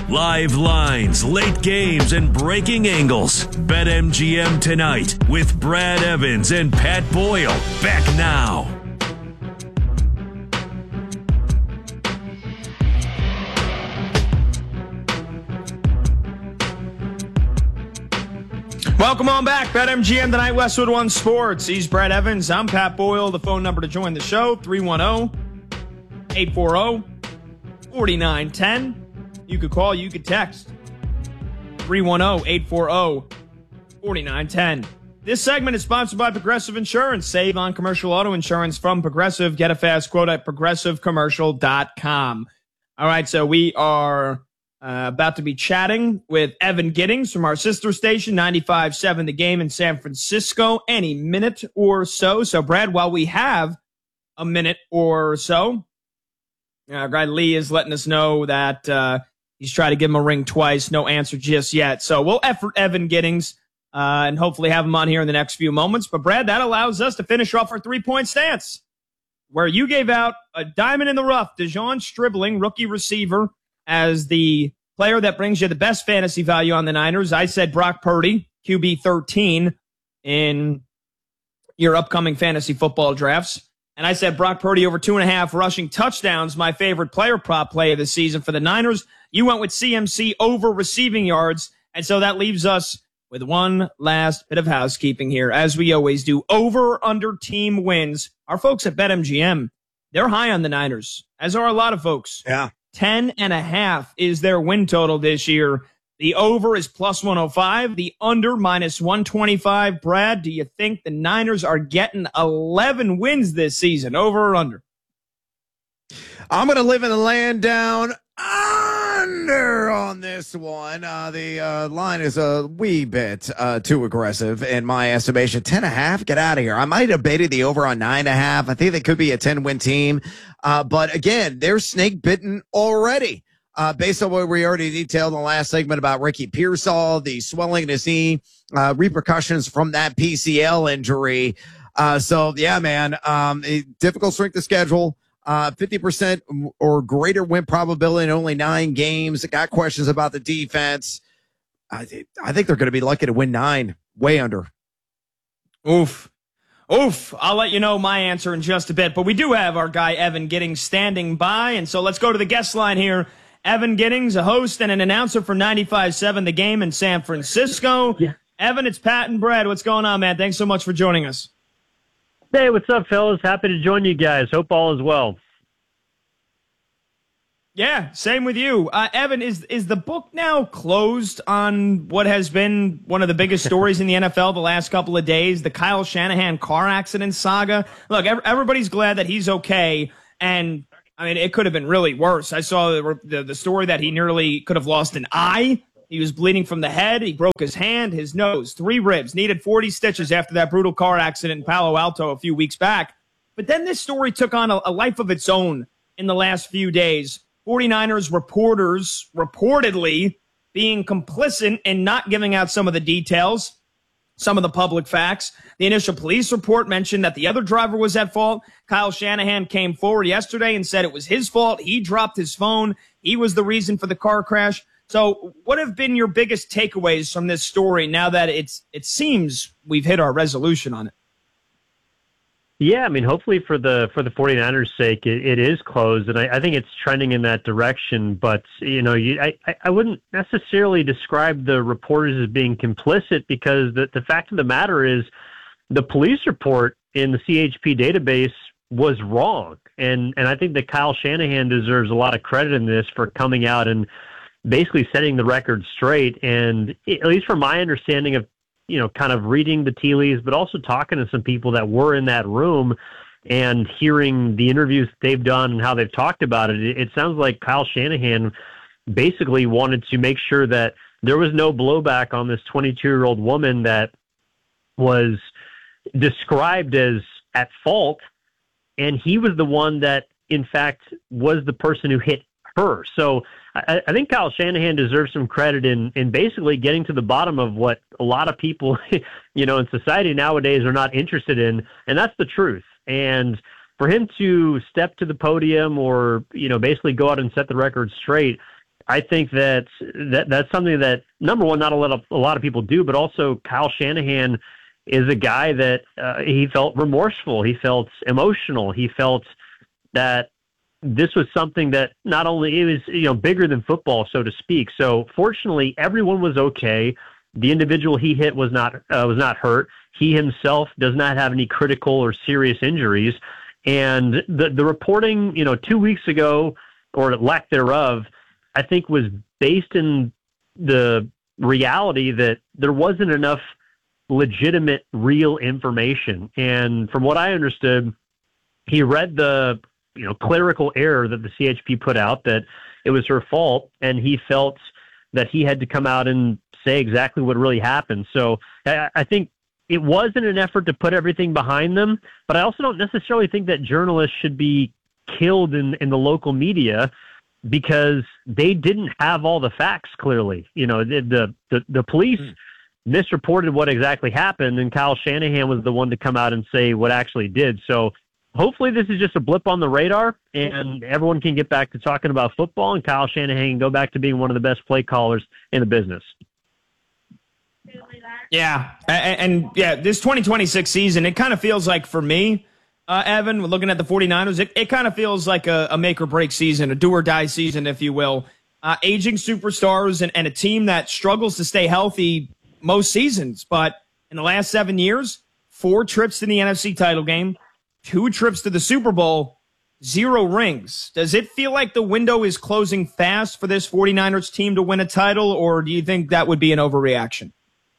Live lines, late games, and breaking angles. BetMGM tonight with Brad Evans and Pat Boyle. Back now. Welcome on back. BetMGM tonight, Westwood One Sports. He's Brad Evans. I'm Pat Boyle. The phone number to join the show, 310-840-4910. You could call, you could text. 310-840-4910. This segment is sponsored by Progressive Insurance. Save on commercial auto insurance from Progressive. Get a fast quote at progressivecommercial.com. All right, so we are about to be chatting with Evan Giddings from our sister station, 95.7 The Game in San Francisco, any minute or so. So, Brad, while we have a minute or so, our guy Lee is letting us know that he's tried to give him a ring twice. No answer just yet. So we'll effort Evan Giddings and hopefully have him on here in the next few moments. But, Brad, that allows us to finish off our three-point stance, where you gave out a diamond in the rough, Dejon Stribling, rookie receiver, as the player that brings you the best fantasy value on the Niners. I said Brock Purdy, QB 13 in your upcoming fantasy football drafts. And I said Brock Purdy over 2.5 rushing touchdowns, my favorite player prop play of the season for the Niners. You went with CMC over receiving yards. And so that leaves us with one last bit of housekeeping here, as we always do. Over under team wins. Our folks at BetMGM, they're high on the Niners, as are a lot of folks. Yeah. 10.5 is their win total this year. The over is plus 105. The under minus 125. Brad, do you think the Niners are getting 11 wins this season, over or under? I'm going to live in the land down under on this one. The line is a wee bit too aggressive in my estimation. 10.5, get out of here. I might have baited the over on 9.5. I think they could be a 10-win team. But again, they're snake bitten already. Based on what we already detailed in the last segment about Ricky Pearsall, the swelling in his knee, repercussions from that PCL injury. So yeah, man, a difficult strength of schedule. 50% or greater win probability in only 9 games. Got questions about the defense. I think they're going to be lucky to win 9, way under. Oof. I'll let you know my answer in just a bit, but we do have our guy Evan Giddings standing by, and so let's go to the guest line here. Evan Giddings, a host and an announcer for 95.7 The Game in San Francisco. Yeah. Evan, it's Pat and Brad. What's going on, man? Thanks so much for joining us. Hey, what's up, fellas? Happy to join you guys. Hope all is well. Yeah, same with you. Evan, is the book now closed on what has been one of the biggest stories in the NFL the last couple of days, the Kyle Shanahan car accident saga? Look, everybody's glad that he's okay, and I mean, it could have been really worse. I saw the story that he nearly could have lost an eye. He was bleeding from the head. He broke his hand, his nose, 3 ribs, needed 40 stitches after that brutal car accident in Palo Alto a few weeks back. But then this story took on a life of its own in the last few days. 49ers reporters reportedly being complicit in not giving out some of the details, some of the public facts. The initial police report mentioned that the other driver was at fault. Kyle Shanahan came forward yesterday and said it was his fault. He dropped his phone. He was the reason for the car crash. So what have been your biggest takeaways from this story now that it seems we've hit our resolution on it? Yeah, I mean, hopefully for the 49ers' sake, it is closed, and I think it's trending in that direction. But, you know, I wouldn't necessarily describe the reporters as being complicit, because the fact of the matter is the police report in the CHP database was wrong. And I think that Kyle Shanahan deserves a lot of credit in this for coming out and basically setting the record straight. And at least from my understanding of, you know, kind of reading the tea leaves, but also talking to some people that were in that room and hearing the interviews they've done and how they've talked about it, it sounds like Kyle Shanahan basically wanted to make sure that there was no blowback on this 22-year-old woman that was described as at fault, and he was the one that, in fact, was the person who hit her. So I think Kyle Shanahan deserves some credit in basically getting to the bottom of what a lot of people, you know, in society nowadays are not interested in, and that's the truth. And for him to step to the podium or, you know, basically go out and set the record straight, I think that's something that, number one, not a lot of people do, but also Kyle Shanahan is a guy that he felt remorseful. He felt emotional. He felt that this was something that not only it was bigger than football, so to speak. So fortunately, everyone was okay. The individual he hit was not hurt. He himself does not have any critical or serious injuries. And the reporting, 2 weeks ago, or lack thereof, I think was based in the reality that there wasn't enough legitimate, real information. And from what I understood, he read the clerical error that the CHP put out, that it was her fault, and he felt that he had to come out and say exactly what really happened. So I think it wasn't an effort to put everything behind them, but I also don't necessarily think that journalists should be killed in the local media because they didn't have all the facts clearly. The police misreported what exactly happened, and Kyle Shanahan was the one to come out and say what actually did. So hopefully this is just a blip on the radar, and everyone can get back to talking about football, and Kyle Shanahan can go back to being one of the best play callers in the business. Yeah, and this 2026 season, it kind of feels like, for me, Evan, looking at the 49ers, it kind of feels like a make-or-break season, a do-or-die season, if you will. Aging superstars and a team that struggles to stay healthy most seasons. But in the last 7 years, 4 trips to the NFC title game, 2 trips to the Super Bowl, 0 rings. Does it feel like the window is closing fast for this 49ers team to win a title, or do you think that would be an overreaction?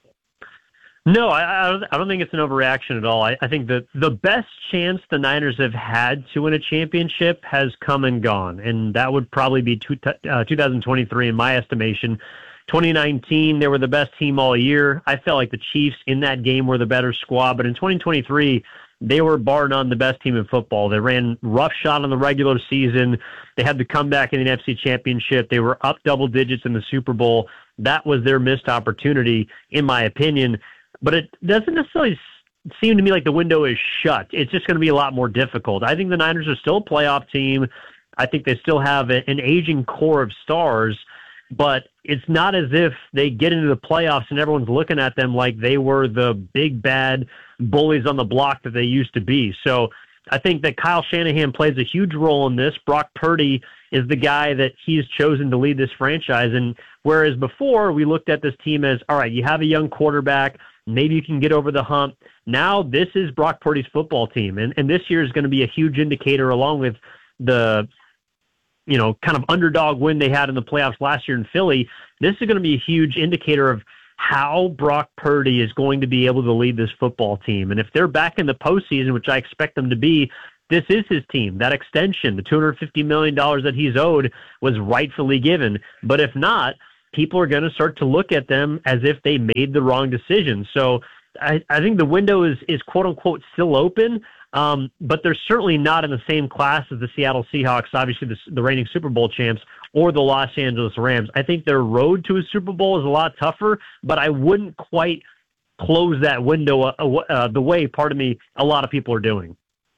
No, I don't think it's an overreaction at all. I think that the best chance the Niners have had to win a championship has come and gone, and that would probably be 2023 in my estimation. 2019, they were the best team all year. I felt like the Chiefs in that game were the better squad, but in 2023, they were bar none the best team in football. They ran roughshod in the regular season. They had the comeback in the NFC Championship. They were up double digits in the Super Bowl. That was their missed opportunity, in my opinion. But it doesn't necessarily seem to me like the window is shut. It's just going to be a lot more difficult. I think the Niners are still a playoff team. I think they still have an aging core of stars, but it's not as if they get into the playoffs and everyone's looking at them like they were the big bad bullies on the block that they used to be. So I think that Kyle Shanahan plays a huge role in this. Brock Purdy is the guy that he's chosen to lead this franchise. And whereas before we looked at this team as, all right, you have a young quarterback, maybe you can get over the hump. Now this is Brock Purdy's football team. And this year is going to be a huge indicator, along with the, kind of underdog win they had in the playoffs last year in Philly. This is going to be a huge indicator of how Brock Purdy is going to be able to lead this football team. And if they're back in the postseason, which I expect them to be, this is his team. That extension, the $250 million that he's owed, was rightfully given. But if not, people are going to start to look at them as if they made the wrong decision. So I think the window is quote unquote still open, but they're certainly not in the same class as the Seattle Seahawks, obviously the reigning Super Bowl champs, or the Los Angeles Rams. I think their road to a Super Bowl is a lot tougher, but I wouldn't quite close that window the way, a lot of people are doing.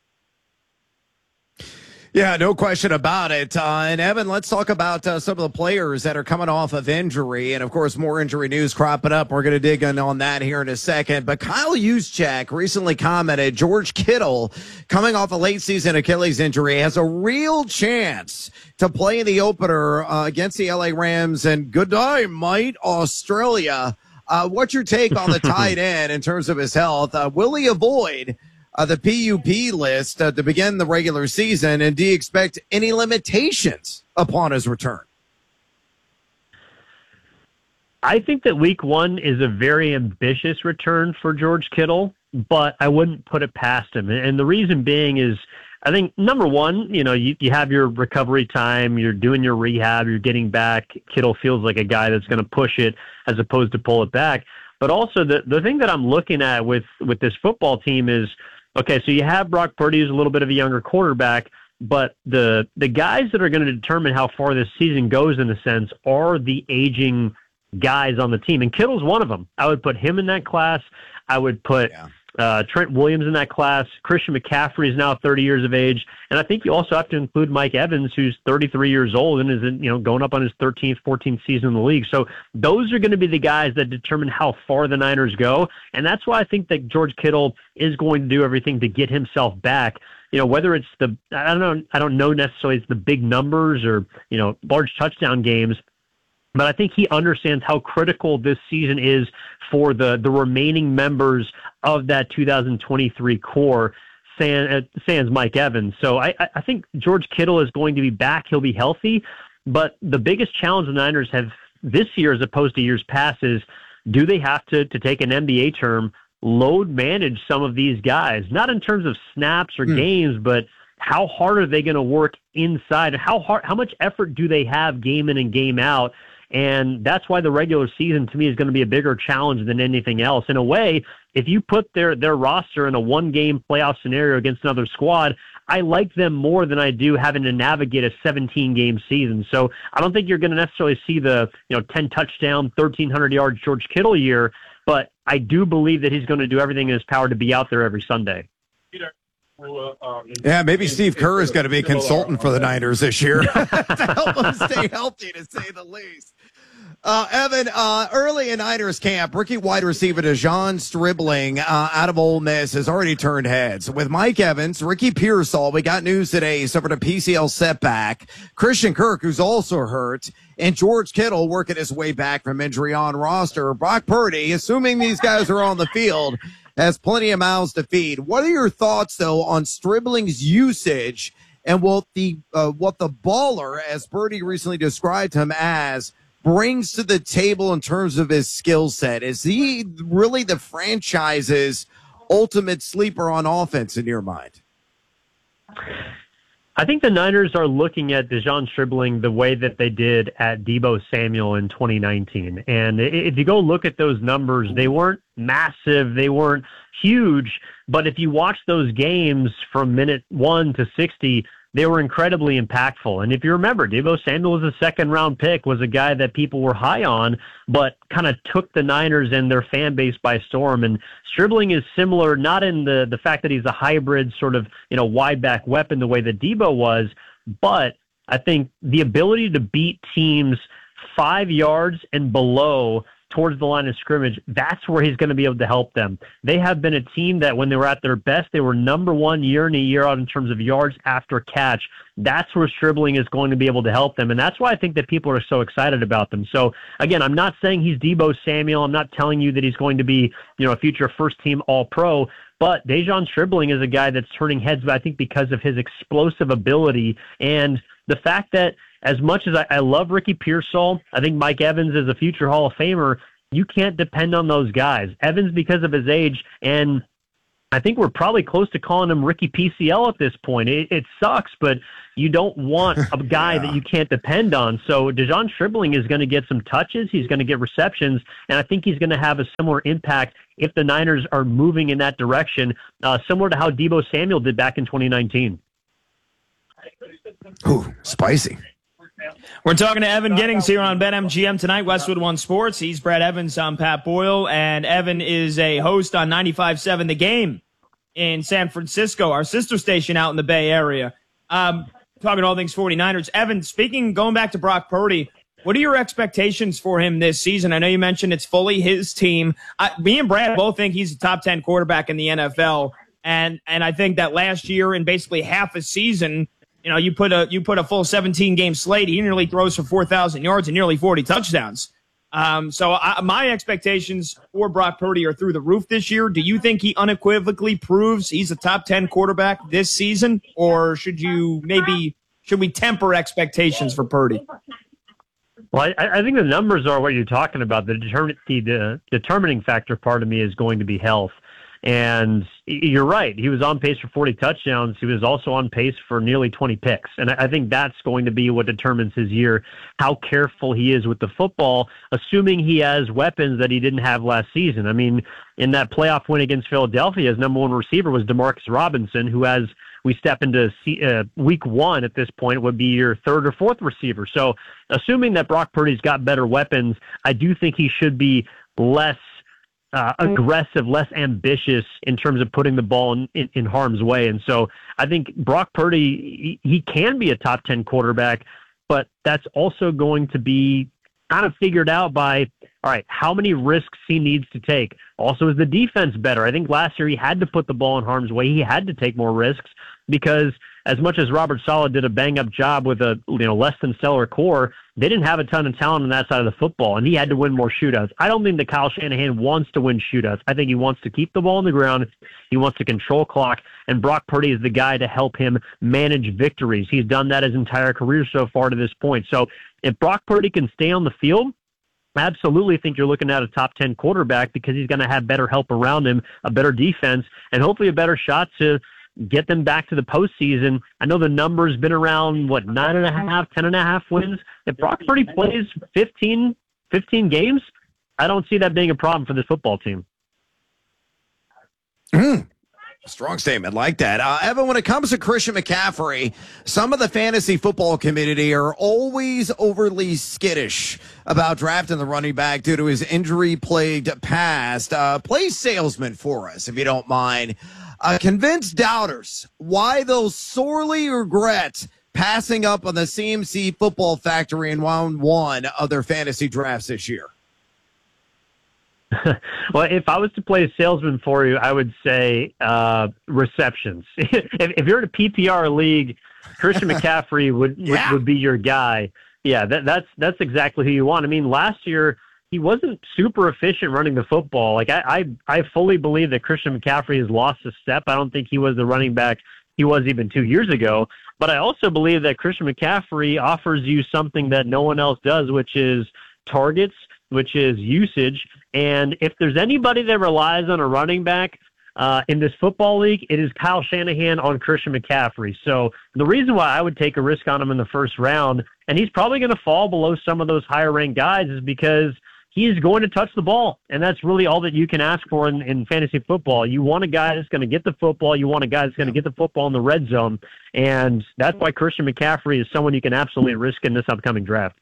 Yeah, no question about it. And Evan, let's talk about some of the players that are coming off of injury. And of course, more injury news cropping up. We're going to dig in on that here in a second. But Kyle Juszczyk recently commented, George Kittle, coming off a late season Achilles injury, has a real chance to play in the opener against the LA Rams. And good day, mate, Australia. What's your take on the tight end in terms of his health? Will he avoid the PUP list to begin the regular season, and do you expect any limitations upon his return? I think that week 1 is a very ambitious return for George Kittle, but I wouldn't put it past him. And the reason being is, I think, number one, you have your recovery time, you're doing your rehab, you're getting back. Kittle feels like a guy that's going to push it as opposed to pull it back. But also the thing that I'm looking at with this football team is, okay, so you have Brock Purdy, who's a little bit of a younger quarterback, but the guys that are going to determine how far this season goes, in a sense, are the aging guys on the team. And Kittle's one of them. I would put him in that class. I would put Trent Williams in that class. Christian McCaffrey is now 30 years of age. And I think you also have to include Mike Evans, who's 33 years old and is going up on his 13th, 14th season in the league. So those are going to be the guys that determine how far the Niners go. And that's why I think that George Kittle is going to do everything to get himself back. Whether it's I don't know necessarily it's the big numbers or, large touchdown games, but I think he understands how critical this season is for the remaining members of that 2023 core, sans Mike Evans. So I think George Kittle is going to be back. He'll be healthy. But the biggest challenge the Niners have this year as opposed to years past is, do they have to take an NBA term, load manage some of these guys? Not in terms of snaps or games, but how hard are they going to work inside? How much effort do they have game in and game out? And that's why the regular season, to me, is going to be a bigger challenge than anything else. In a way, if you put their roster in a one-game playoff scenario against another squad, I like them more than I do having to navigate a 17-game season. So I don't think you're going to necessarily see the 10-touchdown, 1,300-yard George Kittle year, but I do believe that he's going to do everything in his power to be out there every Sunday. Yeah, maybe Steve Kerr is going to be a consultant for the Niners this year to help them stay healthy, to say the least. Evan, early in Niners camp, rookie wide receiver DeJon Stribling out of Ole Miss has already turned heads. With Mike Evans, Ricky Pearsall, we got news today, he suffered a PCL setback. Christian Kirk, who's also hurt, and George Kittle working his way back from injury on roster. Brock Purdy, assuming these guys are on the field, has plenty of mouths to feed. What are your thoughts, though, on Stribling's usage and what the baller, as Purdy recently described him as, brings to the table in terms of his skill set? Is he really the franchise's ultimate sleeper on offense in your mind? I think the Niners are looking at DeJon Stribling the way that they did at Deebo Samuel in 2019. And if you go look at those numbers, they weren't massive, they weren't huge, but if you watch those games from minute 1 to 60, they were incredibly impactful. And if you remember, Deebo Samuel was a second-round pick, was a guy that people were high on, but kind of took the Niners and their fan base by storm. And Stribling is similar, not in the fact that he's a hybrid sort of, wide back weapon the way that Deebo was, but I think the ability to beat teams 5 yards and below towards the line of scrimmage, that's where he's going to be able to help them. They have been a team that when they were at their best, they were number one year in and year out in terms of yards after catch. That's where Stribling is going to be able to help them. And that's why I think that people are so excited about them. So again, I'm not saying he's Deebo Samuel. I'm not telling you that he's going to be, a future first team All-Pro, but DeJon Stribling is a guy that's turning heads, I think, because of his explosive ability and the fact that as much as I love Ricky Pearsall, I think Mike Evans is a future Hall of Famer. You can't depend on those guys. Evans, because of his age, and I think we're probably close to calling him Ricky PCL at this point. It sucks, but you don't want a guy that you can't depend on. So DeJon Stribling is going to get some touches. He's going to get receptions, and I think he's going to have a similar impact if the Niners are moving in that direction, similar to how Deebo Samuel did back in 2019. Ooh, spicy. We're talking to Evan Giddings here on BetMGM tonight, Westwood One Sports. He's Brad Evans. I'm Pat Boyle, and Evan is a host on 95.7 The Game in San Francisco, our sister station out in the Bay Area. Talking all things 49ers. Evan, going back to Brock Purdy, what are your expectations for him this season? I know you mentioned it's fully his team. Me and Brad both think he's a top 10 quarterback in the NFL, and I think that last year in basically half a season, you put a full 17-game slate. He nearly throws for 4,000 yards and nearly 40 touchdowns. So my expectations for Brock Purdy are through the roof this year. Do you think he unequivocally proves he's a top 10 quarterback this season, or should we temper expectations for Purdy? Well, I think the numbers are what you're talking about. The determining factor part of me is going to be health. And you're right. He was on pace for 40 touchdowns. He was also on pace for nearly 20 picks. And I think that's going to be what determines his year, how careful he is with the football, assuming he has weapons that he didn't have last season. I mean, in that playoff win against Philadelphia, his number one receiver was Demarcus Robinson, who, as we step into week one at this point, would be your third or fourth receiver. So assuming that Brock Purdy's got better weapons, I do think he should be less aggressive, less ambitious in terms of putting the ball in harm's way. And so I think Brock Purdy, he can be a top 10 quarterback, but that's also going to be kind of figured out by, all right, how many risks he needs to take. Also, is the defense better? I think last year he had to put the ball in harm's way. He had to take more risks because as much as Robert Saleh did a bang-up job with a less than stellar core, they didn't have a ton of talent on that side of the football, and he had to win more shootouts. I don't think that Kyle Shanahan wants to win shootouts. I think he wants to keep the ball on the ground. He wants to control clock, and Brock Purdy is the guy to help him manage victories. He's done that his entire career so far to this point. So if Brock Purdy can stay on the field, I absolutely think you're looking at a top 10 quarterback because he's going to have better help around him, a better defense, and hopefully a better shot to get them back to the postseason. I know the number's been around, 9.5, 10.5 wins. If Brock Purdy plays 15 games, I don't see that being a problem for this football team. Strong statement like that. Evan, when it comes to Christian McCaffrey, some of the fantasy football community are always overly skittish about drafting the running back due to his injury-plagued past. Play salesman for us, if you don't mind. Convince doubters why they'll sorely regret passing up on the CMC Football Factory in round one of their fantasy drafts this year. Well, if I was to play a salesman for you, I would say receptions. If you're in a PPR league, Christian McCaffrey would be your guy. Yeah, that's exactly who you want. I mean, last year he wasn't super efficient running the football. Like I fully believe that Christian McCaffrey has lost a step. I don't think he was the running back he was even 2 years ago. But I also believe that Christian McCaffrey offers you something that no one else does, which is targets, which is usage. And if there's anybody that relies on a running back in this football league, it is Kyle Shanahan on Christian McCaffrey. So the reason why I would take a risk on him in the first round, and he's probably going to fall below some of those higher-ranked guys, is because he's going to touch the ball, and that's really all that you can ask for in fantasy football. You want a guy that's going to get the football. You want a guy that's going to get the football in the red zone, and that's why Christian McCaffrey is someone you can absolutely risk in this upcoming draft.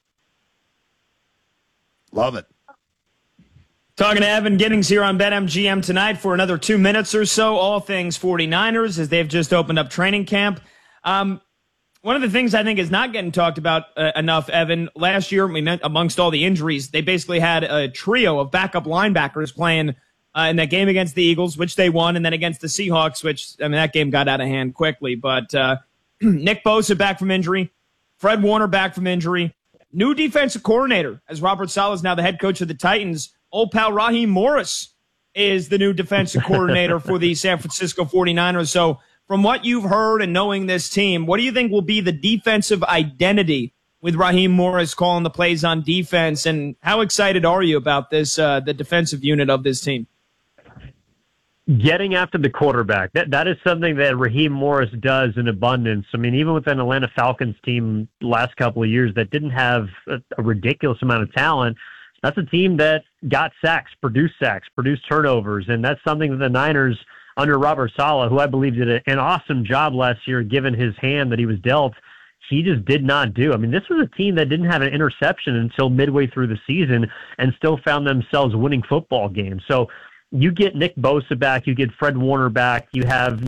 Love it. Talking to Evan Giddings here on BetMGM tonight for another 2 minutes or so, all things 49ers, as they've just opened up training camp. One of the things I think is not getting talked about enough, Evan, last year, amongst all the injuries, they basically had a trio of backup linebackers playing in that game against the Eagles, which they won, and then against the Seahawks, which, that game got out of hand quickly. But Nick Bosa back from injury, Fred Warner back from injury, new defensive coordinator, as Robert Saleh is now the head coach of the Titans. Old pal Raheem Morris is the new defensive coordinator for the San Francisco 49ers. So from what you've heard and knowing this team, what do you think will be the defensive identity with Raheem Morris calling the plays on defense? And how excited are you about this, the defensive unit of this team? Getting after the quarterback. That is something that Raheem Morris does in abundance. I mean, even with an Atlanta Falcons team last couple of years that didn't have a ridiculous amount of talent, that's a team that got sacks, produced turnovers, and that's something that the Niners, under Robert Saleh, who I believe did an awesome job last year given his hand that he was dealt, he just did not do. I mean, this was a team that didn't have an interception until midway through the season and still found themselves winning football games. So you get Nick Bosa back, you get Fred Warner back, you have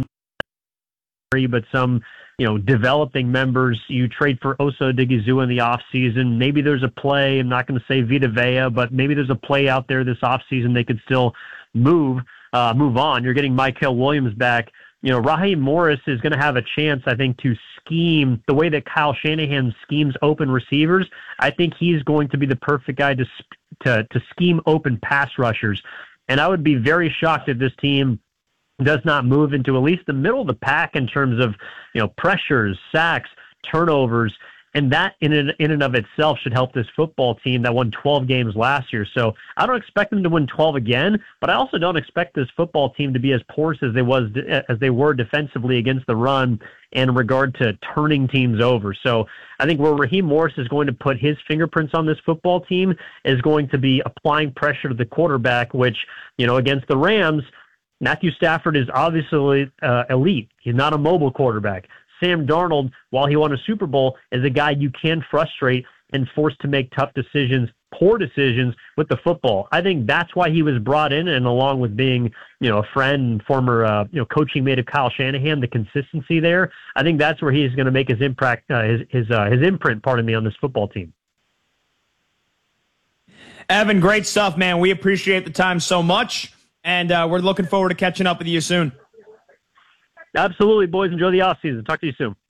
but some developing members. You trade for Osa Odighizuwa in the offseason. Maybe there's a play. I'm not going to say Vita Vea, but maybe there's a play out there this offseason they could still move on. You're getting Mykel Williams back. Raheem Morris is going to have a chance, I think, to scheme the way that Kyle Shanahan schemes open receivers. I think he's going to be the perfect guy to scheme open pass rushers. And I would be very shocked if this team does not move into at least the middle of the pack in terms of, pressures, sacks, turnovers, and that in and of itself should help this football team that won 12 games last year. So I don't expect them to win 12 again, but I also don't expect this football team to be as porous as they were defensively against the run in regard to turning teams over. So I think where Raheem Morris is going to put his fingerprints on this football team is going to be applying pressure to the quarterback, which, against the Rams, Matthew Stafford is obviously elite. He's not a mobile quarterback. Sam Darnold, while he won a Super Bowl, is a guy you can frustrate and force to make tough decisions poor decisions with the football. I think that's why he was brought in, and along with being, a friend, former, coaching mate of Kyle Shanahan, the consistency there, I think that's where he's going to make his impact, his imprint, on this football team. Evan, great stuff, man. We appreciate the time so much, and we're looking forward to catching up with you soon. Absolutely, boys. Enjoy the offseason. Talk to you soon.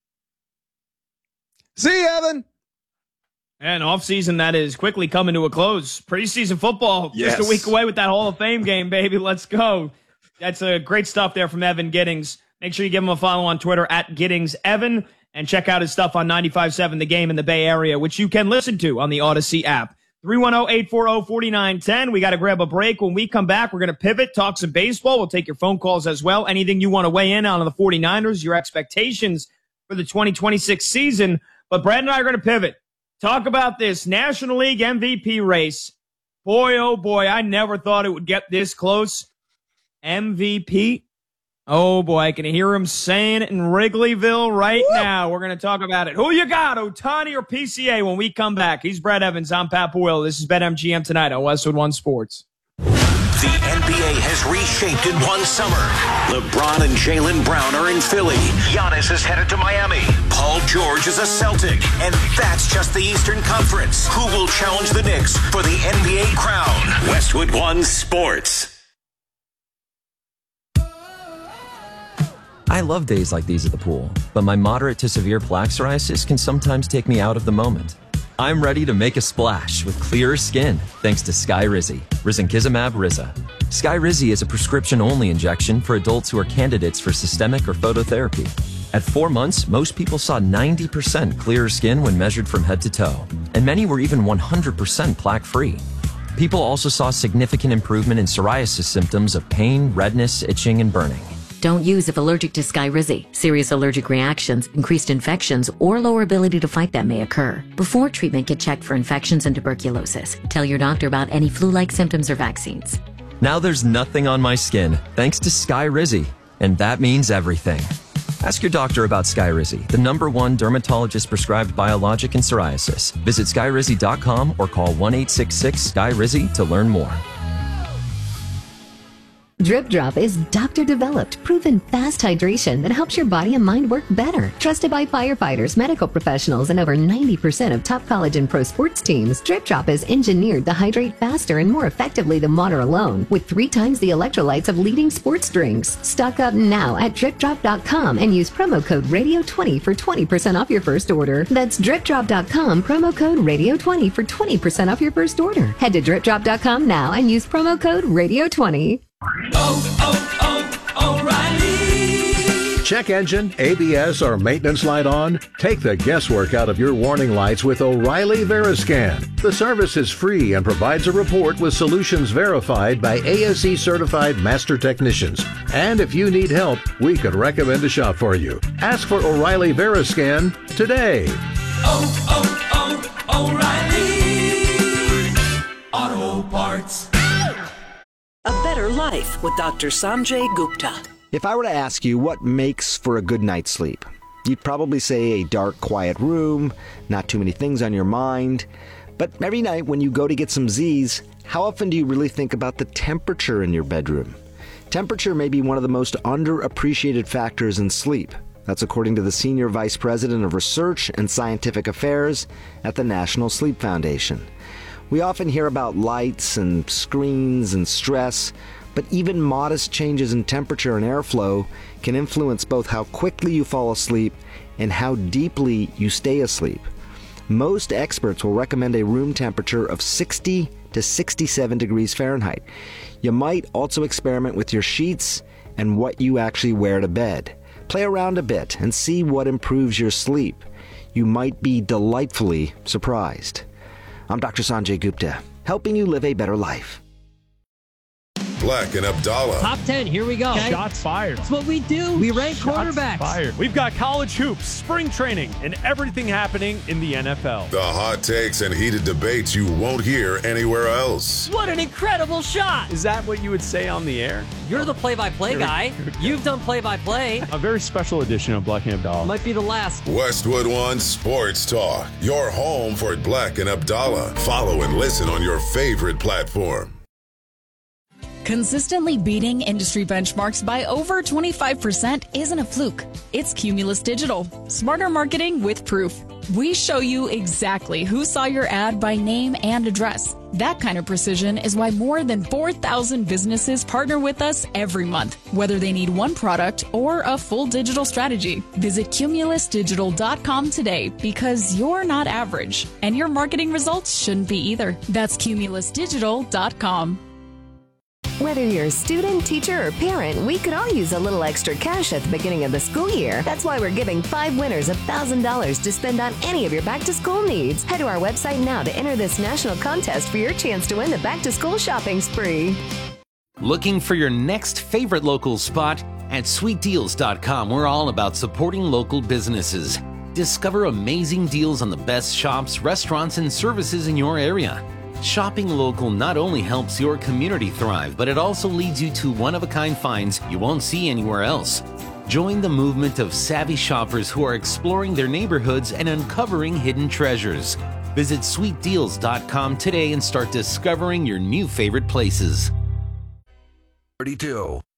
See you, Evan. And offseason that is quickly coming to a close. Preseason football, just a week away with that Hall of Fame game, baby. Let's go. That's great stuff there from Evan Giddings. Make sure you give him a follow on Twitter at GiddingsEvan, and check out his stuff on 95.7 The Game in the Bay Area, which you can listen to on the Odyssey app. 310-840-4910. We got to grab a break. When we come back, we're going to pivot, talk some baseball. We'll take your phone calls as well. Anything you want to weigh in on the 49ers, your expectations for the 2026 season. But Brad and I are going to pivot. Talk about this National League MVP race. Boy, oh boy, I never thought it would get this close. MVP. Oh boy, I can hear him saying it in Wrigleyville right now. We're going to talk about it. Who you got, Ohtani or PCA, when we come back? He's Brad Evans. I'm Pat Boyle. This is BetMGM tonight on Westwood One Sports. The NBA has reshaped in one summer. LeBron and Jaylen Brown are in Philly. Giannis is headed to Miami. Paul George is a Celtic. And that's just the Eastern Conference. Who will challenge the Knicks for the NBA crown? Westwood One Sports. I love days like these at the pool, but my moderate to severe plaque psoriasis can sometimes take me out of the moment. I'm ready to make a splash with clearer skin thanks to Skyrizi, Risankizumab Riza. Skyrizi is a prescription-only injection for adults who are candidates for systemic or phototherapy. At 4 months, most people saw 90% clearer skin when measured from head to toe, and many were even 100% plaque-free. People also saw significant improvement in psoriasis symptoms of pain, redness, itching, and burning. Don't use if allergic to Skyrizi. Serious allergic reactions, increased infections, or lower ability to fight them may occur. Before treatment, get checked for infections and tuberculosis. Tell your doctor about any flu-like symptoms or vaccines. Now there's nothing on my skin thanks to Skyrizi, and that means everything. Ask your doctor about Skyrizi, the #1 dermatologist-prescribed biologic in psoriasis. Visit Skyrizi.com or call 1-866-SKYRIZI to learn more. Drip Drop is doctor-developed, proven fast hydration that helps your body and mind work better. Trusted by firefighters, medical professionals, and over 90% of top college and pro sports teams, Drip Drop is engineered to hydrate faster and more effectively than water alone, with 3 times the electrolytes of leading sports drinks. Stock up now at DripDrop.com and use promo code Radio20 for 20% off your first order. That's DripDrop.com, promo code Radio20 for 20% off your first order. Head to DripDrop.com now and use promo code Radio20. O'Reilly. Check engine, ABS, or maintenance light on? Take the guesswork out of your warning lights with O'Reilly Veriscan. The service is free and provides a report with solutions verified by ASE certified master technicians. And if you need help, we could recommend a shop for you. Ask for O'Reilly Veriscan today. O'Reilly Auto Parts. A Better Life with Dr. Sanjay Gupta. If I were to ask you what makes for a good night's sleep, you'd probably say a dark, quiet room, not too many things on your mind. But every night when you go to get some Z's, how often do you really think about the temperature in your bedroom? Temperature may be one of the most underappreciated factors in sleep. That's according to the Senior Vice President of Research and Scientific Affairs at the National Sleep Foundation. We often hear about lights and screens and stress, but even modest changes in temperature and airflow can influence both how quickly you fall asleep and how deeply you stay asleep. Most experts will recommend a room temperature of 60 to 67 degrees Fahrenheit. You might also experiment with your sheets and what you actually wear to bed. Play around a bit and see what improves your sleep. You might be delightfully surprised. I'm Dr. Sanjay Gupta, helping you live a better life. Black and Abdallah. Top 10, here we go. Okay. Shots fired. That's what we do. We rank quarterbacks. Fired. We've got college hoops, spring training, and everything happening in the NFL. The hot takes and heated debates you won't hear anywhere else. What an incredible shot. Is that what you would say on the air? You're the play-by-play guy. You've done play-by-play. A very special edition of Black and Abdallah. Might be the last. Westwood One Sports Talk, your home for Black and Abdallah. Follow and listen on your favorite platform. Consistently beating industry benchmarks by over 25% isn't a fluke. It's Cumulus Digital. Smarter marketing with proof. We show you exactly who saw your ad by name and address. That kind of precision is why more than 4,000 businesses partner with us every month, whether they need one product or a full digital strategy. Visit cumulusdigital.com today because you're not average, and your marketing results shouldn't be either. That's cumulusdigital.com. Whether you're a student, teacher, or parent, we could all use a little extra cash at the beginning of the school year. That's why we're giving 5 winners $1,000 to spend on any of your back-to-school needs. Head to our website now to enter this national contest for your chance to win the back-to-school shopping spree. Looking for your next favorite local spot? At sweetdeals.com, we're all about supporting local businesses. Discover amazing deals on the best shops, restaurants, and services in your area. Shopping local not only helps your community thrive, but it also leads you to one-of-a-kind finds you won't see anywhere else. Join the movement of savvy shoppers who are exploring their neighborhoods and uncovering hidden treasures. Visit sweetdeals.com today and start discovering your new favorite places. 32.